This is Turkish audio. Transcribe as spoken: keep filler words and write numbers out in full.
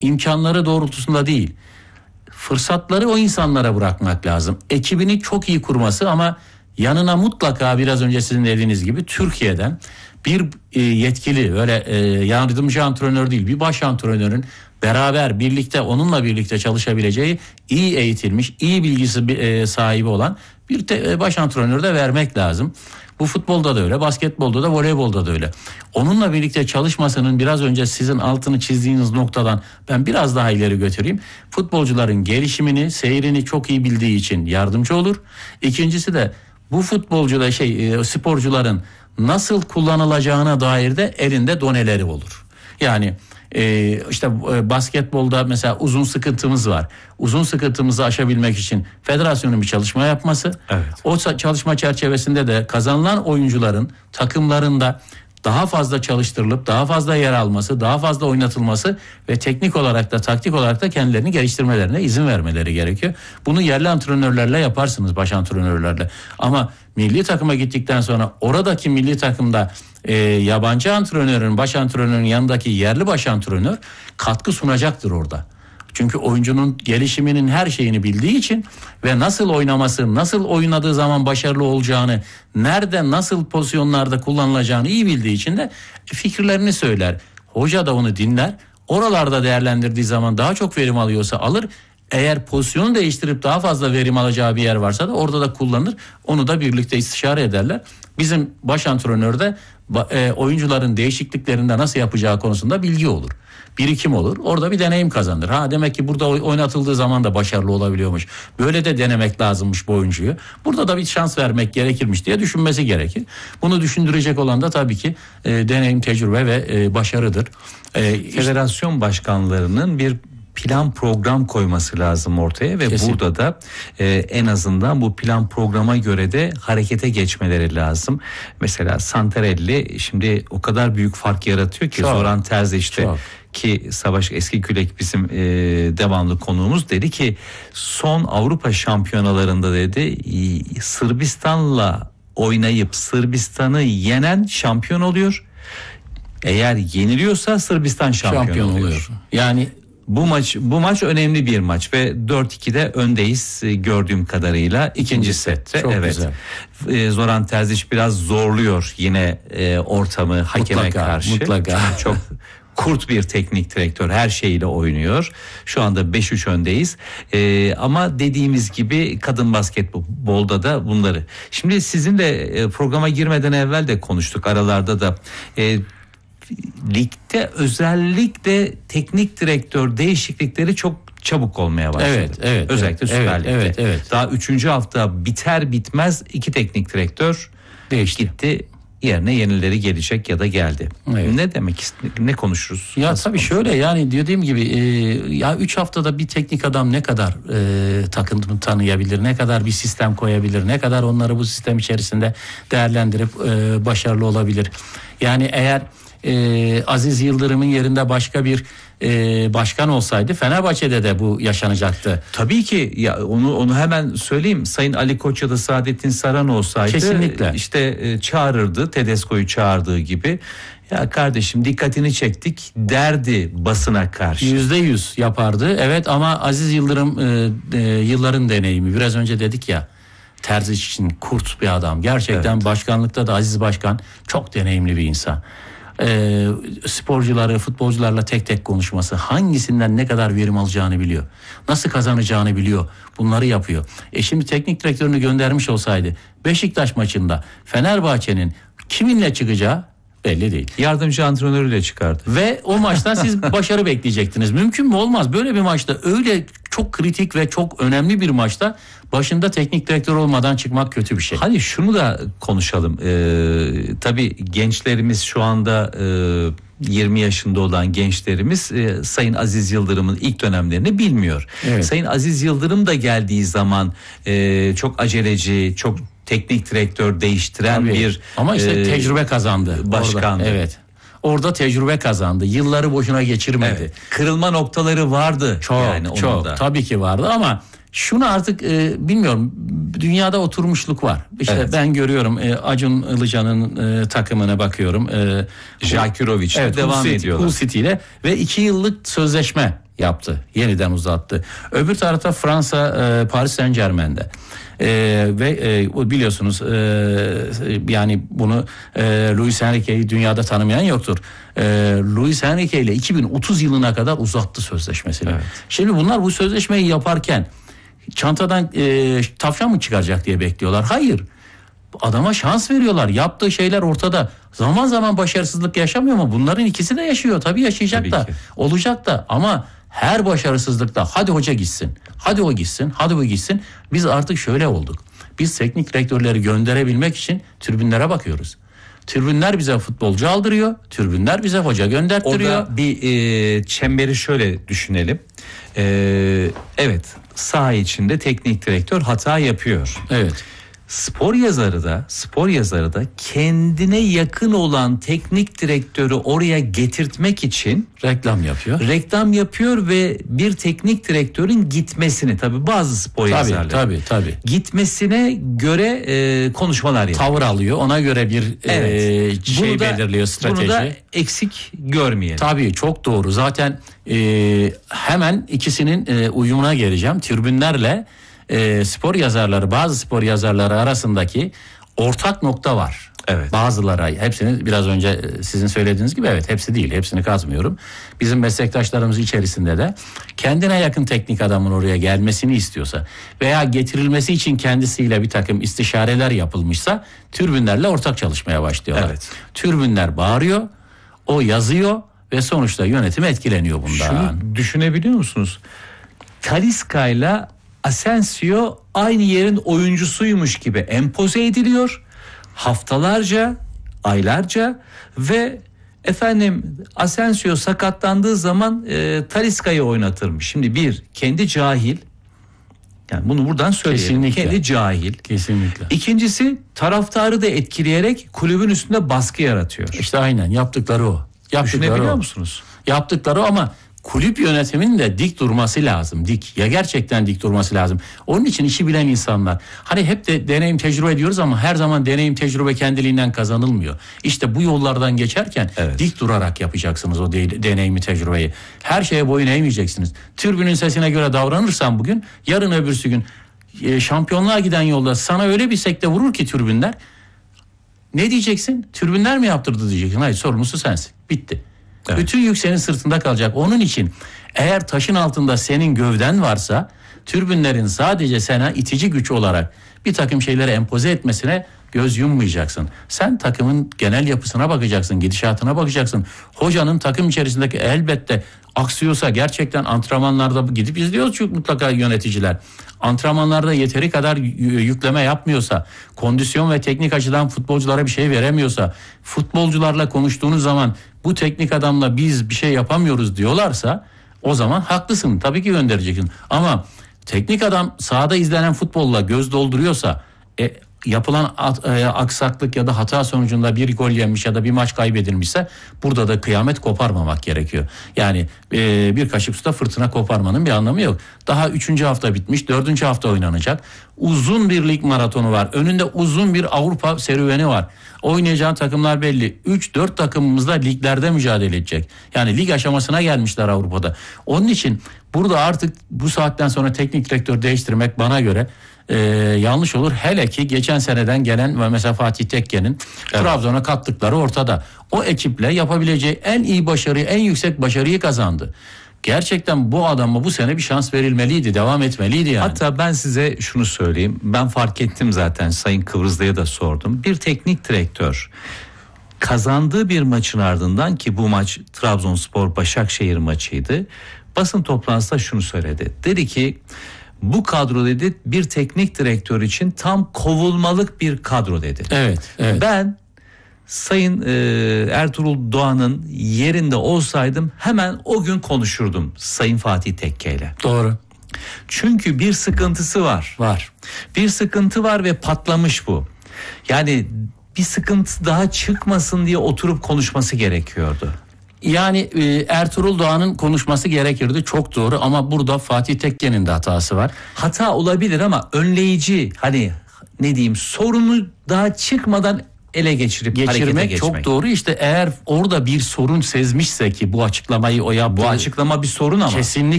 imkanları doğrultusunda değil. Fırsatları o insanlara bırakmak lazım. Ekibini çok iyi kurması ama yanına mutlaka biraz önce sizin dediğiniz gibi Türkiye'den bir e, yetkili, öyle e, yardımcı antrenör değil, bir baş antrenörün beraber birlikte onunla birlikte çalışabileceği iyi eğitilmiş, iyi bilgisi e, sahibi olan bir te, e, baş antrenör de vermek lazım. Bu futbolda da öyle, basketbolda da, voleybolda da öyle. Onunla birlikte çalışmasının biraz önce sizin altını çizdiğiniz noktadan ben biraz daha ileri götüreyim. Futbolcuların gelişimini, seyrini çok iyi bildiği için yardımcı olur. İkincisi de bu futbolcuda şey sporcuların nasıl kullanılacağına dair de elinde doneleri olur. Yani e, işte e, basketbolda mesela uzun sıkıntımız var. Uzun sıkıntımızı aşabilmek için federasyonun bir çalışma yapması. Evet. O çalışma çerçevesinde de kazanılan oyuncuların takımlarında daha fazla çalıştırılıp daha fazla yer alması, daha fazla oynatılması ve teknik olarak da taktik olarak da kendilerini geliştirmelerine izin vermeleri gerekiyor. Bunu yerli antrenörlerle yaparsınız, baş antrenörlerle. Ama milli takıma gittikten sonra oradaki milli takımda e, yabancı antrenörün, baş antrenörün yanındaki yerli baş antrenör katkı sunacaktır orada. Çünkü oyuncunun gelişiminin her şeyini bildiği için ve nasıl oynaması, nasıl oynadığı zaman başarılı olacağını, nerede nasıl pozisyonlarda kullanılacağını iyi bildiği için de fikirlerini söyler. Hoca da onu dinler. Oralarda değerlendirdiği zaman daha çok verim alıyorsa alır. Eğer pozisyonu değiştirip daha fazla verim alacağı bir yer varsa da orada da kullanır. Onu da birlikte istişare ederler. Bizim baş antrenör de e, oyuncuların değişikliklerinde nasıl yapacağı konusunda bilgi olur. Birikim olur. Orada bir deneyim kazanır. Ha demek ki burada oynatıldığı zaman da başarılı olabiliyormuş. Böyle de denemek lazımmış bu oyuncuyu. Burada da bir şans vermek gerekirmiş diye düşünmesi gerekir. Bunu düşündürecek olan da tabii ki e, deneyim, tecrübe ve e, başarıdır. E, Federasyon işte, başkanlarının bir plan program koyması lazım ortaya ve kesin. Burada da e, en azından bu plan programa göre de harekete geçmeleri lazım. Mesela Santarelli şimdi o kadar büyük fark yaratıyor ki çok, Zoran Terzic de ki Savaş Eskikülek bizim e, devamlı konuğumuz dedi ki son Avrupa şampiyonalarında dedi Sırbistan'la oynayıp Sırbistan'ı yenen şampiyon oluyor. Eğer yeniliyorsa Sırbistan şampiyon, şampiyon oluyor. oluyor. Yani Bu maç bu maç önemli bir maç ve dört ikide öndeyiz gördüğüm kadarıyla ikinci sette. Çok evet. Güzel. Zoran Terzic biraz zorluyor yine e, ortamı hakeme mutlaka, karşı. Mutlaka. Çok kurt bir teknik direktör, her şeyle oynuyor. Şu anda beş üç öndeyiz. E, ama dediğimiz gibi kadın basketbolda da bunları. Şimdi sizinle programa girmeden evvel de konuştuk aralarda da. E, Ligde özellikle teknik direktör değişiklikleri çok çabuk olmaya başladı. Evet, evet. Özellikle evet, Süper Lig'de. Evet, evet. Daha üçüncü hafta biter bitmez iki teknik direktör değişti. Gitti. Yerine yenileri gelecek ya da geldi. Evet. Ne demek ne konuşuruz? Ya tabii konuşuruz? Şöyle yani dediğim gibi e, ya üç haftada bir teknik adam ne kadar e, takımını tanıyabilir, ne kadar bir sistem koyabilir, ne kadar onları bu sistem içerisinde değerlendirip e, başarılı olabilir. Yani eğer Ee, Aziz Yıldırım'ın yerinde başka bir e, başkan olsaydı Fenerbahçe'de de bu yaşanacaktı. Tabii ki ya onu onu hemen söyleyeyim. Sayın Ali Koç ya da Saadettin Saran olsaydı kesinlikle işte e, çağırırdı, Tedesco'yu çağırdığı gibi. Ya kardeşim dikkatini çektik derdi basına karşı. Yüzde yüz yapardı. Evet ama Aziz Yıldırım e, e, yılların deneyimi. Biraz önce dedik ya. Terzic için kurt bir adam. Gerçekten evet. Başkanlıkta da Aziz Başkan çok deneyimli bir insan. E, sporcuları, futbolcularla tek tek konuşması, hangisinden ne kadar verim alacağını biliyor. Nasıl kazanacağını biliyor. Bunları yapıyor. E şimdi teknik direktörünü göndermiş olsaydı Beşiktaş maçında Fenerbahçe'nin kiminle çıkacağı belli değil. Yardımcı antrenörüyle çıkardı. Ve o maçtan siz başarı bekleyecektiniz. Mümkün mü? Olmaz. Böyle bir maçta, öyle çok kritik ve çok önemli bir maçta başında teknik direktör olmadan çıkmak kötü bir şey. Hadi şunu da konuşalım. Ee, tabii gençlerimiz şu anda e, yirmi yaşında olan gençlerimiz e, Sayın Aziz Yıldırım'ın ilk dönemlerini bilmiyor. Evet. Sayın Aziz Yıldırım da geldiği zaman e, çok aceleci, çok teknik direktör değiştiren tabii. bir ama işte e, tecrübe kazandı. Başkandı. Evet. Orada tecrübe kazandı. Yılları boşuna geçirmedi. Evet. Kırılma noktaları vardı. Çok yani çok da. Tabii ki vardı ama şunu artık e, bilmiyorum, dünyada oturmuşluk var. İşte evet. Ben görüyorum e, Acun Ilıcan'ın e, takımına bakıyorum. E, Jakirovic evet, devam Hull ediyorlar. Hull City ile ve iki yıllık sözleşme. yaptı. Yeniden uzattı. Öbür tarafta Fransa e, Paris Saint-Germain'de. Ee, ve e, biliyorsunuz e, yani bunu e, Luis Enrique'yi dünyada tanımayan yoktur. E, Luis Enrique ile iki bin otuz yılına kadar uzattı sözleşmesini. Evet. Şimdi bunlar bu sözleşmeyi yaparken çantadan e, tavşan mı çıkaracak diye bekliyorlar. Hayır. Adama şans veriyorlar. Yaptığı şeyler ortada. Zaman zaman başarısızlık yaşamıyor mu? Bunların ikisi de yaşıyor. Tabii yaşayacak Tabii da. Ki. Olacak da ama her başarısızlıkta hadi hoca gitsin. Hadi o gitsin. Hadi o gitsin. Biz artık şöyle olduk. Biz teknik direktörleri gönderebilmek için tribünlere bakıyoruz. Tribünler bize futbolcu aldırıyor. Tribünler bize hoca gönderttiriyor. Orada bir e, çemberi şöyle düşünelim. E, evet, saha içinde teknik direktör hata yapıyor. Evet. Spor yazarı da, spor yazarı da kendine yakın olan teknik direktörü oraya getirtmek için reklam yapıyor. Reklam yapıyor ve bir teknik direktörün gitmesini, tabii bazı spor tabii, yazarları tabii, tabii. gitmesine göre e, konuşmalar yapıyor. Tavır alıyor. Ona göre bir evet. e, şey da, belirliyor, strateji. Bunu da eksik görmeyelim. Tabii çok doğru. Zaten e, hemen ikisinin e, uyumuna geleceğim. Tribünlerle E, spor yazarları, bazı spor yazarları arasındaki ortak nokta var. Evet. Bazıları, hepsini biraz önce sizin söylediğiniz gibi, evet, hepsi değil, hepsini kazmıyorum. Bizim meslektaşlarımız içerisinde de kendine yakın teknik adamın oraya gelmesini istiyorsa veya getirilmesi için kendisiyle bir takım istişareler yapılmışsa tribünlerle ortak çalışmaya başlıyorlar. Evet. Tribünler bağırıyor, o yazıyor ve sonuçta yönetim etkileniyor bundan. Şunu düşünebiliyor musunuz? Talisca'yla Asensio aynı yerin oyuncusuymuş gibi empoze ediliyor haftalarca, aylarca ve efendim Asensio sakatlandığı zaman e, Talisca'yı oynatırmış. Şimdi bir, kendi cahil, yani bunu buradan söyleyelim. Kesinlikle. Kendi cahil. Kesinlikle. İkincisi, taraftarı da etkileyerek kulübün üstünde baskı yaratıyor. İşte aynen yaptıkları o. Yaptıkları Düşünebiliyor o. musunuz? Yaptıkları o ama kulüp yönetiminin de dik durması lazım. Dik. Ya gerçekten dik durması lazım. Onun için işi bilen insanlar. Hani hep de deneyim tecrübe ediyoruz ama her zaman deneyim tecrübe kendiliğinden kazanılmıyor. İşte bu yollardan geçerken evet. dik durarak yapacaksınız o de- deneyimi tecrübeyi. Her şeye boyun eğmeyeceksiniz. Tribünün sesine göre davranırsan bugün, yarın öbürsü gün e, şampiyonluğa giden yolda sana öyle bir sekte vurur ki tribünler. Ne diyeceksin? Tribünler mi yaptırdı diyeceksin. Hayır, sorumlusu sensin. Bitti. Evet. Bütün yük senin sırtında kalacak. Onun için eğer taşın altında senin gövden varsa tribünlerin sadece sana itici güç olarak bir takım şeyleri empoze etmesine göz yummayacaksın. Sen takımın genel yapısına bakacaksın, gidişatına bakacaksın. Hocanın takım içerisindeki elbette aksıyorsa gerçekten antrenmanlarda gidip izliyoruz çünkü mutlaka yöneticiler. Antrenmanlarda yeteri kadar yükleme yapmıyorsa, kondisyon ve teknik açıdan futbolculara bir şey veremiyorsa, futbolcularla konuştuğunuz zaman bu teknik adamla biz bir şey yapamıyoruz diyorlarsa o zaman haklısın. Tabii ki göndereceksin. Ama teknik adam sahada izlenen futbolla göz dolduruyorsa e, yapılan at, e, aksaklık ya da hata sonucunda bir gol yenmiş ya da bir maç kaybedilmişse burada da kıyamet koparmamak gerekiyor. Yani e, bir kaşık suda fırtına koparmanın bir anlamı yok. Daha üçüncü hafta bitmiş, dördüncü hafta oynanacak. Uzun bir lig maratonu var. Önünde uzun bir Avrupa serüveni var. Oynayacağın takımlar belli. üç dört takımımız da liglerde mücadele edecek. Yani lig aşamasına gelmişler Avrupa'da. Onun için burada artık bu saatten sonra teknik direktör değiştirmek bana göre Ee, yanlış olur. Hele ki geçen seneden gelen ve mesela Fatih Tekke'nin evet. Trabzon'a kattıkları ortada. O ekiple yapabileceği en iyi başarıyı, en yüksek başarıyı kazandı. Gerçekten bu adama bu sene bir şans verilmeliydi, devam etmeliydi yani. Hatta ben size şunu söyleyeyim. Ben fark ettim zaten, Sayın Kıvrızlı'ya da sordum. Bir teknik direktör kazandığı bir maçın ardından, ki bu maç Trabzonspor Başakşehir maçıydı, basın toplantısında şunu söyledi. Dedi ki bu kadro dedi bir teknik direktör için tam kovulmalık bir kadro dedi. Evet, evet. Ben Sayın e, Ertuğrul Doğan'ın yerinde olsaydım hemen o gün konuşurdum Sayın Fatih Tekke ile. Doğru. Çünkü bir sıkıntısı var. Var. Bir sıkıntı var ve patlamış bu. Yani bir sıkıntı daha çıkmasın diye oturup konuşması gerekiyordu. Yani e, Ertuğrul Doğan'ın konuşması gerekirdi, çok doğru, ama burada Fatih Tekke'nin de hatası var. Hata olabilir ama önleyici, hani ne diyeyim, sorunu daha çıkmadan ele geçirip harekete geçirmek geçmek. çok doğru. İşte eğer orada bir sorun sezmişse ki bu açıklamayı o yaptı. Bu açıklama bir sorun ama. Kesinlikle.